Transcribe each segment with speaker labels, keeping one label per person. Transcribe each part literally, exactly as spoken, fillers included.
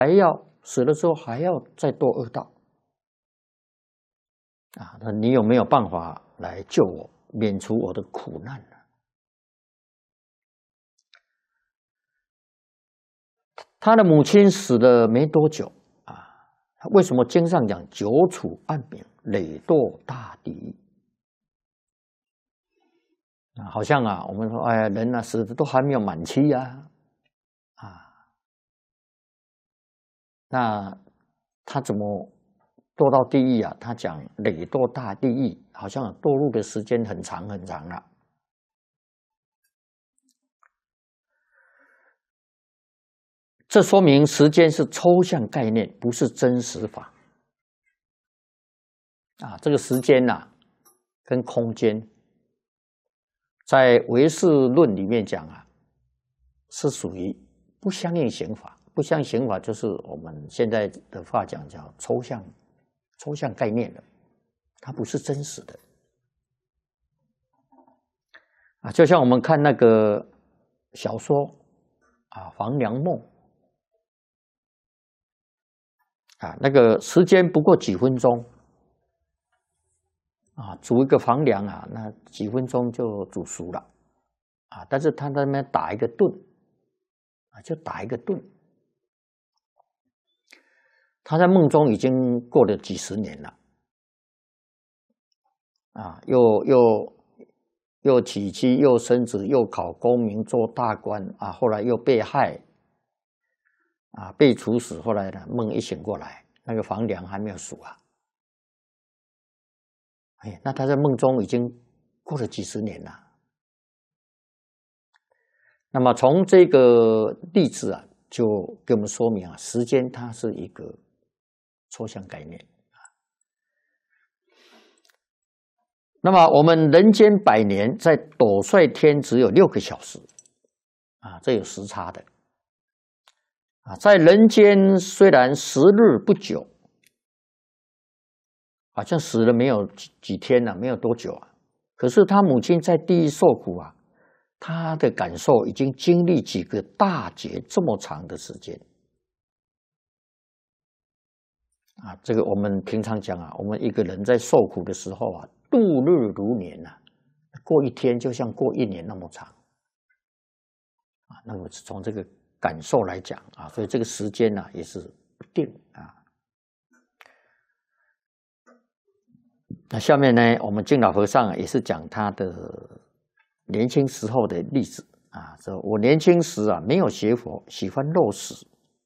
Speaker 1: 还要死了之后还要再堕恶道啊！那你有没有办法来救我，免除我的苦难呢？他的母亲死了没多久啊，为什么经上讲久处暗冥，累堕大地狱？啊，好像啊，我们说，哎呀，人啊死的都还没有满期呀，啊，那他怎么堕到地狱啊？他讲累堕大地狱，好像堕入的时间很长很长了。这说明时间是抽象概念，不是真实法。啊，这个时间呐、啊，跟空间，在唯识论里面讲啊，是属于不相应刑法。不相应刑法就是我们现在的话讲叫抽象、抽象概念的，它不是真实的。啊，就像我们看那个小说啊，《黄粱梦》啊，那个时间不过几分钟啊，煮一个黄粱啊，那几分钟就煮熟了啊。但是他在那边打一个盹啊，就打一个盹。他在梦中已经过了几十年了啊，又又又娶妻，又生子，又考功名，做大官啊，后来又被害啊，被处死。后来呢，梦一醒过来，那个黄粱还没有熟啊。哎，那他在梦中已经过了几十年了。那么从这个例子啊，就给我们说明啊，时间它是一个抽象概念啊。那么我们人间百年，在斗率天只有六个小时啊，这有时差的啊。在人间虽然时日不久，好像死了没有几几天了、啊，没有多久啊。可是他母亲在地狱受苦啊，他的感受已经经历几个大劫这么长的时间啊。这个我们平常讲啊，我们一个人在受苦的时候啊，度日如年啊，过一天就像过一年那么长啊。那么从这个感受来讲啊，所以这个时间呢、啊、也是不定啊。那下面呢，我们净老和尚也是讲他的年轻时候的例子啊，说我年轻时啊没有学佛，喜欢肉食。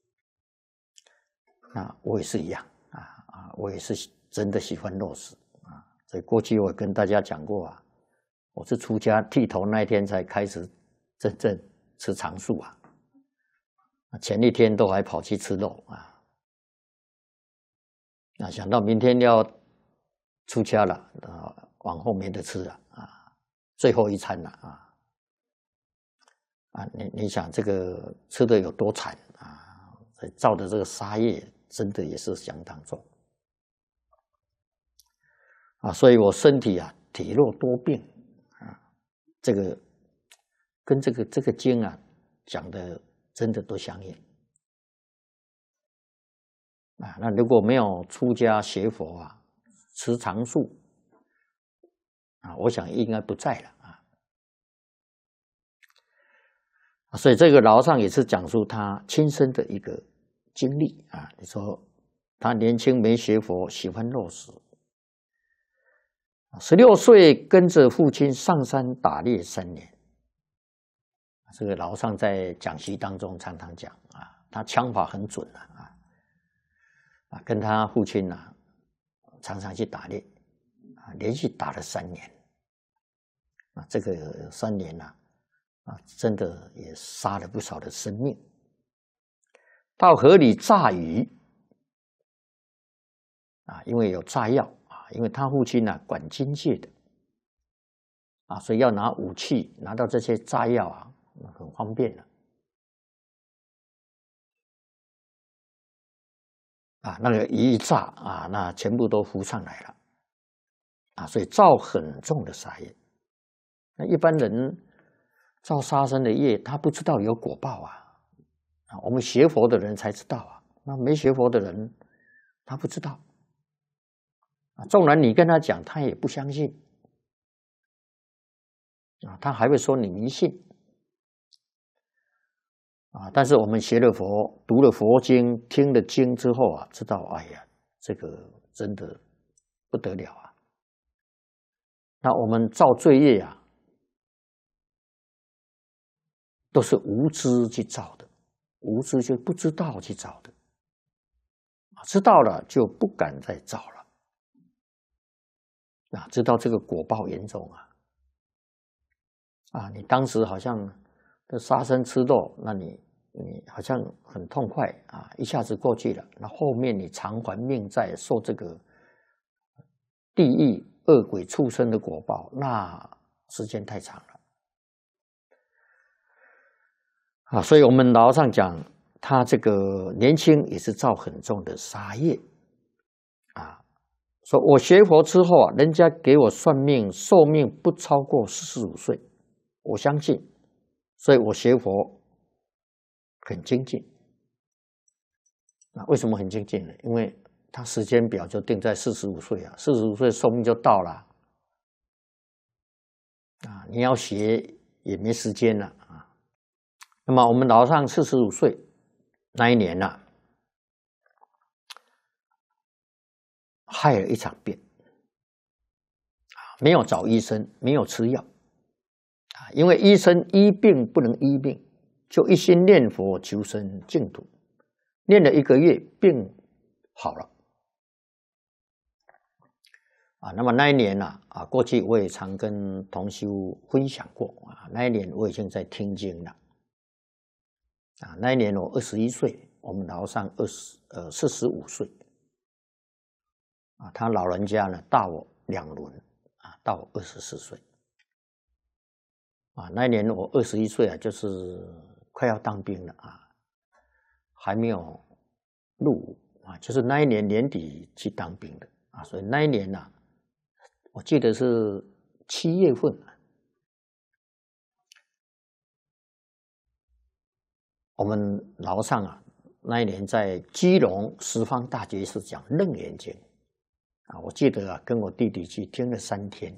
Speaker 1: 那我也是一样啊啊，我也是真的喜欢肉食啊。所以过去我跟大家讲过啊，我是出家剃头那一天才开始真正吃长素啊，前一天都还跑去吃肉啊。那想到明天要出家了啊，往后没得吃了啊，最后一餐了啊啊！你你想这个吃的有多惨啊？造的这个杀业真的也是相当重啊！所以我身体啊体弱多病啊，这个跟这个这个经啊讲的真的都相应啊。那如果没有出家学佛啊，持长素啊，我想应该不在了啊。所以这个老和尚也是讲述他亲身的一个经历啊。你说他年轻没学佛，喜欢肉食，十六岁跟着父亲上山打猎三年。这个老和尚在讲习当中常常讲啊，他枪法很准啊啊，跟他父亲啊常常去打猎啊，连续打了三年啊，这个三年啊啊，真的也杀了不少的生命。到河里炸鱼啊，因为有炸药啊，因为他父亲呢、啊、管军械的啊，所以要拿武器拿到这些炸药啊，很方便了啊。那个鱼一炸啊，那全部都浮上来了啊，所以造很重的杀业。那一般人造杀生的业，他不知道有果报啊，啊，我们学佛的人才知道啊。 那没学佛的人，他不知道啊。纵然你跟他讲，他也不相信啊，他还会说你迷信啊。但是我们学了佛，读了佛经，听了经之后啊，知道，哎呀，这个真的不得了啊。那我们造罪业啊，都是无知去造的，无知就不知道去造的，知道了就不敢再造了。啊，知道这个果报严重啊！啊，你当时好像这杀生吃肉，那你你好像很痛快啊，一下子过去了。那后面你偿还命债，受这个地狱恶鬼畜生的果报，那时间太长了啊！所以我们老上讲，他这个年轻也是造很重的杀业啊。说我学佛之后啊，人家给我算命，寿命不超过四十五岁，我相信，所以我学佛很精进。那为什么很精进呢？因为他时间表就定在四十五岁啊，四十五岁寿命就到了啊，你要学也没时间了啊。那么我们老上四十五岁那一年啊，害了一场病。没有找医生，没有吃药啊，因为医生医病不能医命，就一心念佛求生净土，念了一个月，病好了啊。那么那一年呢，啊，过去我也常跟同修分享过啊，那一年我已经在听经了啊。那一年我二十一岁，我们老上二十呃四十五岁啊，他老人家呢大我两轮。到我二十四岁啊，那一年我二十一岁啊，就是快要当兵了啊，还没有入伍啊，就是那一年年底去当兵的啊，所以那一年呢、啊，我记得是七月份，我们老上啊，那一年在基隆十方大觉寺讲《楞严经》。啊，我记得啊，跟我弟弟去听了三天，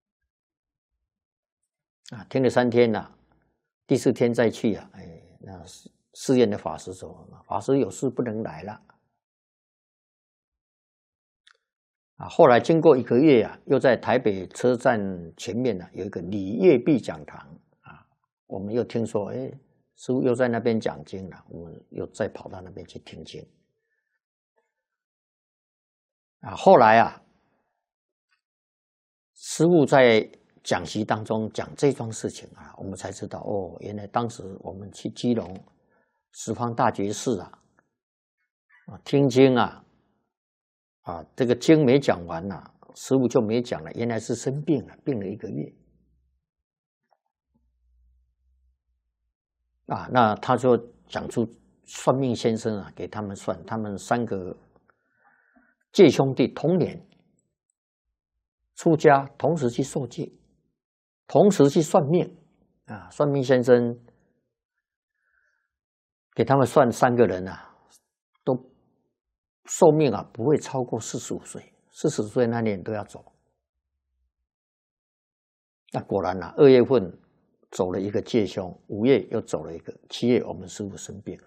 Speaker 1: 啊，听了三天呐、啊，第四天再去啊，哎，那寺院的法师说，法师有事不能来了，啊，后来经过一个月啊，又在台北车站前面呢、啊、有一个李业碧讲堂啊，我们又听说，哎，师父又在那边讲经了，我们又再跑到那边去听经。啊，后来啊，师父在讲习当中讲这桩事情啊，我们才知道哦，原来当时我们去基隆十方大觉寺啊，啊听经啊，啊这个经没讲完呐、啊，师父就没讲了，原来是生病了，病了一个月。啊，那他就讲出算命先生啊，给他们算，他们三个戒兄弟同年出家，同时去受戒，同时去算命啊。算命先生给他们算三个人啊，都寿命啊不会超过四十五岁，四十岁那年都要走。那果然啊，二月份走了一个戒兄，五月又走了一个，七月我们师父生病了。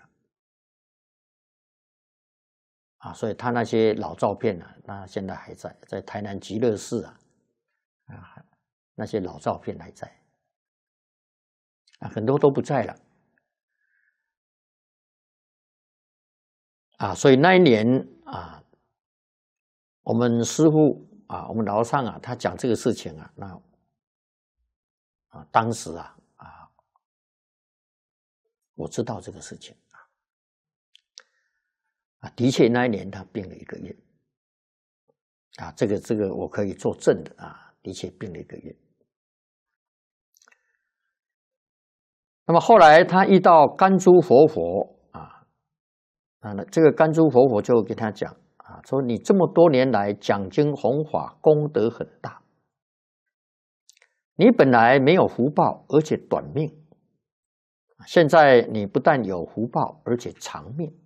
Speaker 1: 啊，所以他那些老照片呢、啊，那现在还在，在台南极乐寺啊，啊，那些老照片还在，啊，很多都不在了，啊，所以那一年啊，我们师父啊，我们老上啊，他讲这个事情啊，那啊，当时啊啊，我知道这个事情。啊，的确，那一年他病了一个月，啊，这个这个我可以作证的啊，的确病了一个月。那么后来他遇到甘珠活佛啊，啊，这个甘珠活佛就跟他讲啊，说你这么多年来讲经弘法功德很大，你本来没有福报，而且短命，现在你不但有福报，而且长命。